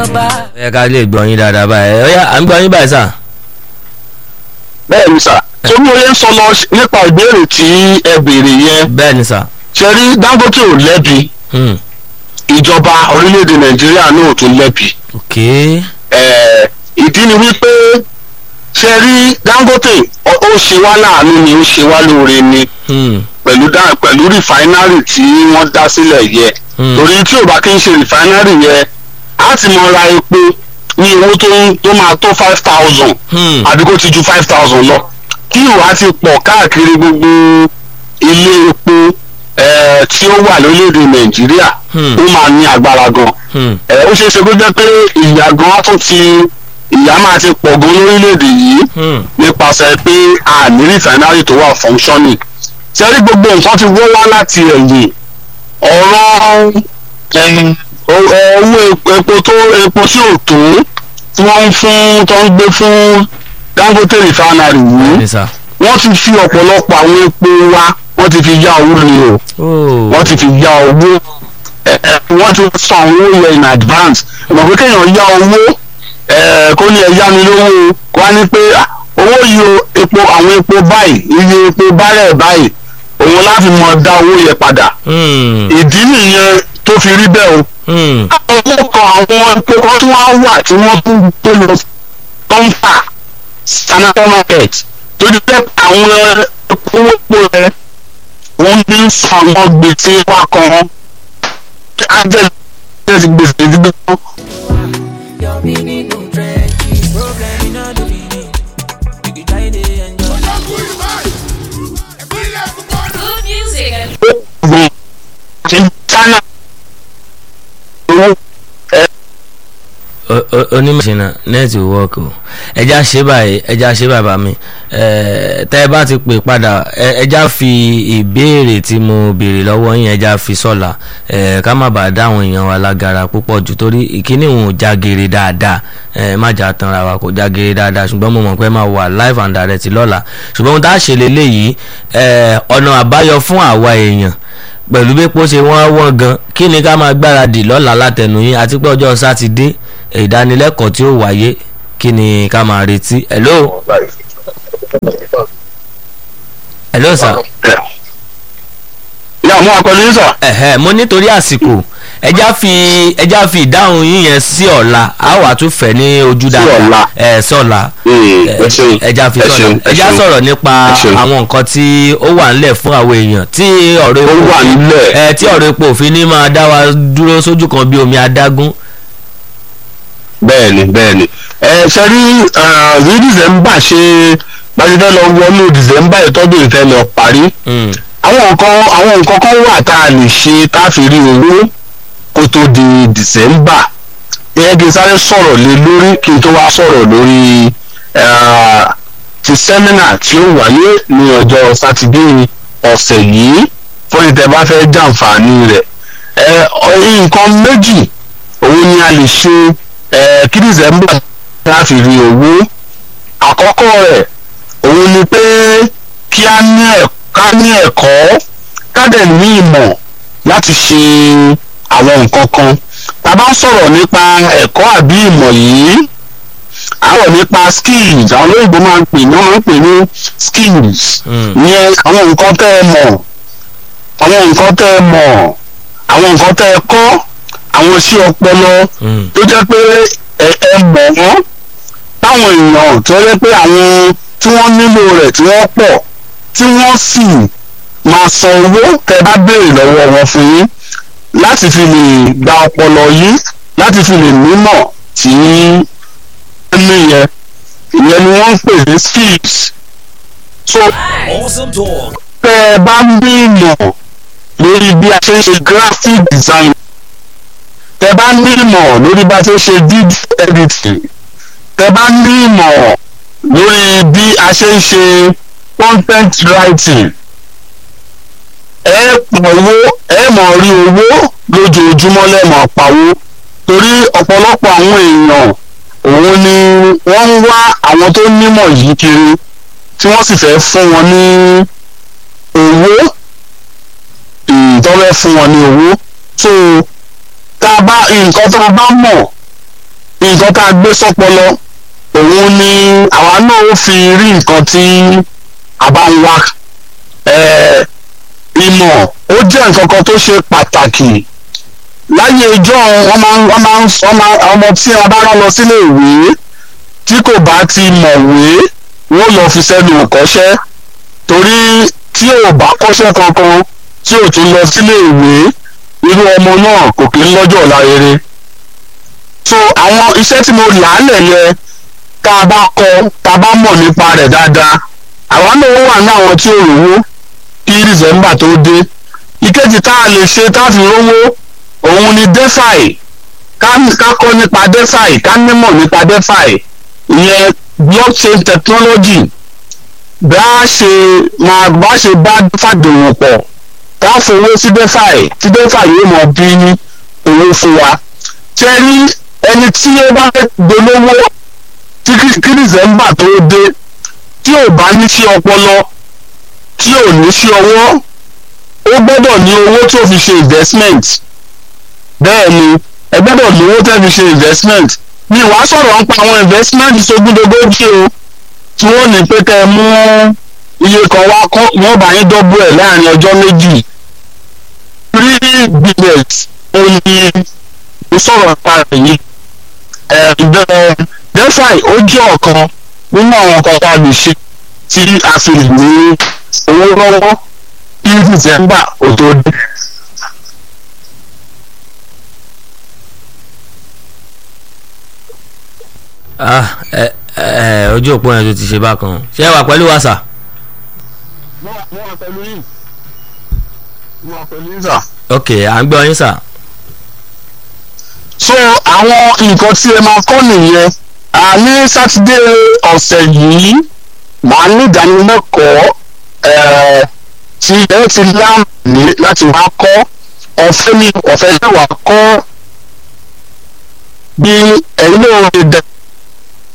ẹ ká lè gbọ́ yín dáadáa báyìí ọ̀yá à ń gbọ́ yín báyìí sà. bẹ́ẹ̀ ni sà tó bí oyè ń sọ lọ nípa ìbéèrè tí ẹ béèrè yẹn. bẹ́ẹ̀ ni sà. ṣe rí Dangote ò lẹ́bi ìjọba orílẹ̀-èdè Nàìjíríà náà ò tún lẹ́bi. ok. ìdí ni wípé ṣe rí Dangote ó ṣe wá láàánú ni ó ṣe wá lóore ni pẹ̀lú rìfáínárì tí wọ́n dá sílẹ̀ yẹ torí tí ò bá kí ń ṣe rìfáínárì yẹ á ti mọ ra epo ní owó tó máa tó 5,000 àbí kó ti ju 5,000 lọ kí ìwà ti pọ̀ káàkiri gbogbo ilé epo tí ó wà lórílẹ̀‐èdè Nàìjíríà ó máa ní agbára gan ó ṣeé ṣe kó jẹ́ pé ìyà gan á tún ìyà máa ti pọ̀ gan lórílẹ̀‐èdè yìí nípasẹ̀ pé a ní rìfáínárì tó wà functioning sẹ́rí gbogbo nǹkan ti wọ́ wá láti ẹ̀yìn ọ̀rọ̀ owó epo tí ò tó tí wọ́n ń fún tó ń gbé fún Dangote refinery yìí wọ́n ti fi ọ̀pọ̀lọpọ̀ àwọn epo wa wọ́n ti fi yá owó ni o wọ́n ti fi yá owó wọ́n ti san owó yẹn in advance ìmọ̀ pé kéèyàn yá owó kó ní ẹ yá mi lówó wá ní pé owó yìí o epo àwọn epo báyìí iye epo bárẹ̀ báyìí òun láti mọ dá owó yẹn padà ìdí nìyẹn tó fi rí bẹ́ẹ̀ o. àwọn kan àwọn epo kan tí wọ́n wà tí wọ́n tún tó lọ tó ń fà sanata market tó di pé àwọn epo rẹ̀ wọ́n ní san àwọn gbèsè wa kan ajẹ́ ti gbèsè dídó. onímọ̀ṣínà nẹ́ẹ̀tì wọ́ọ̀kì o ẹja ṣe báyìí bá mi tẹ́ ẹ bá ti pè padà ẹja fi ìbéèrè tí mo béèrè lọ́wọ́ yín ẹja fi sọ́la ká má bàa dá àwọn èèyàn wa lágara púpọ̀ jù torí ìkíní òun ò jágere dáadáa má jà tanra wa kò jágere dáadáa ṣùgbọ́n mo mọ̀ pé máa wà live and direct lọ́la ṣùgbọ́n ohun tá a ṣe lélẹ́yìí ọ̀nà àbáyọ fún àwa èèyàn pẹ̀lú bí epo ṣe wọ́n gan kí ni ká máa gbáradì lọ́la látẹnu yín àti pé ọjọ́ sátidé ìdánilẹ́kọ̀ọ́ tí ó wáyé kí ni ká máa retí. hello sir. ìyá mo akọni yín sọ. mo nítorí àsìkò ẹja fi ìdáhùn yín yẹn sí ọ̀la a wà tún fẹ̀ ní ojú dáadáa sọ̀la ẹja fi sọ̀la ẹja sọ̀rọ̀ nípa àwọn nǹkan tí ó wà ńlẹ̀ fún àwọn èèyàn tí ọ̀rọ̀ epo òfin ní máa dá wa dúró sójú kan bí omi adágún. bẹ́ẹ̀ni ṣe rí ní December ṣe gbajúmọ̀ lọ wọnú December ìtọ́jú ìfẹ́ lọ parí àwọn nǹkan kan wà tá a lè ṣe tá a fi rí owó kó tó di December ẹ kí n sáré sọ̀rọ̀ lé lórí kí n tó wá sọ̀rọ̀ lórí ti sẹ́mínà tí ó wáyé ní ọjọ́ sátidé ọ̀sẹ̀ yìí fún ìtẹ́ bá fẹ́ jàǹfààní rẹ̀ nǹkan méjì òun ni a lè ṣe kí December tá a fi rí owó àkọ́kọ́ rẹ̀ òun ni pé kí a ní ẹ̀kọ́ ká dẹ̀ ní ìmọ̀ láti ṣe àwọn nǹkan kan tá a bá ń sọ̀rọ̀ nípa ẹ̀kọ́ àbí ìmọ̀ yìí àwọ̀ nípa skills àwọn olóyìnbó máa ń pè ní skills ìyẹn àwọn nǹkan tẹ́ ẹ mọ̀ àwọn nǹkan tẹ́ ẹ kọ́ àwọn iṣẹ́ ọpọlọ tó jẹ́ pé ẹ mọ̀ wọ́n táwọn èèyàn tó jẹ́ pé àwọn tí wọ́n nílò rẹ̀ tí wọ́n pọ̀ tí wọ́n sì máa san owó tẹ́ bá béèrè lọ́wọ́ wọn fún yín láti fi lè gba ọpọlọ yín láti fi lè nímọ̀ tí ẹnu ìyẹn ni wọ́n ń pè ní skills. so tẹ́ ẹ bá ń bí ìmọ̀ lórí bí a ṣe ń ṣe graphic design tẹ́ bá ń bí ìmọ̀ lórí bí a ṣe ń ṣe video editing tẹ́ bá ń bí ìmọ̀ lórí bí a ṣe ń ṣe content writing ẹ mọ̀ rí owó lójoojúmọ́ lẹ́mọ̀ pawó torí ọ̀pọ̀lọpọ̀ àwọn èèyàn òun ni wọ́n ń wá àwọn tó nímọ̀ yìí kiri tí wọ́n sì fẹ́ fún wọn ní owó tó fẹ́ fún wọn ní owó so nǹkan tó bá mọ̀ nǹkan tá a gbé sọ́pọlọ òun ni àwa náà ó fi rí nǹkan tí a bá ń wá. Ìmọ̀ ó jẹ́ nǹkan kan tó ṣe pàtàkì. Láyé ijọ́ ọmọ tí a bá rán lọ sílé ìwé tí kò bá ti mọ̀wé wọ́n lọ fi sẹ́nu kọ́ṣẹ́, torí tí ò bá kọ́ṣẹ́ kankan tí ò tún lọ sílé ìwé irú ọmọ náà kò kí ń lọ́jọ́ ọ̀la rere. So àwọn iṣẹ́ tí mo làálẹ̀ yẹ tá a bá kọ́ tá a bá mọ̀ nípa rẹ̀ dáadáa àwa náà wà ní àwọn tí ò rówó kí December tó dé. Ìkejì tá a lè ṣe tá a fi rówó òun ni DeFi. Ká kọ́ nípa DeFi, ká nímọ̀ nípa DeFi, ìyẹn blockchain technology. Bá ṣe bá fàdòwò pọ̀ ká fowó sí DeFi tí DeFi yóò mọ̀ bí ní owó fún wa. Ṣé rí ẹni tí ó bá fẹ́ dolówó tí kí December tó dé tí ò bá ní sí ọpọlọ tí ò ní sí ọwọ́ ó gbọ́dọ̀ ní owó tí ó fi ṣe investment. Bẹ́ẹ̀ ni ẹ gbọ́dọ̀ ní owó tẹ́ fi ṣe investment. Ní wàá sọ̀rọ̀ ń pa àwọn investment sógúndogójì o tí wọ́n ní pé kẹ́ ẹ mú iye kan wá kọ́ wọ́n bá yín dọ́bù ẹ̀ láàrin ọjọ́ méjì. Free business ó ní ó sọ̀rọ̀ pa èyí. DeFi ó jẹ́ ọ̀kan nínú àwọn nǹkan tá a lè ṣe tí a fi lè ní owó lọ́wọ́ kí December ó tó dé. Ojú òpó yẹn tó ti ṣe bákan ṣé ẹ wà pẹ̀lú wa sà. Mo wà pẹ̀lú yín. Mo wà pẹ̀lú yín sà. ok à ń gbọ́ yín sà. So àwọn nǹkan tí ẹ máa kọ́ nìyẹn. Ní sátidé ọ̀sẹ̀ yìí màá ní ìdánilẹ́kọ̀ọ́ tí ẹ ti láǹfààní láti wá kọ́ ọ̀fẹ́ ní ọ̀fẹ́ yẹn wà kọ́ bí ẹ̀yin náà lè dẹ̀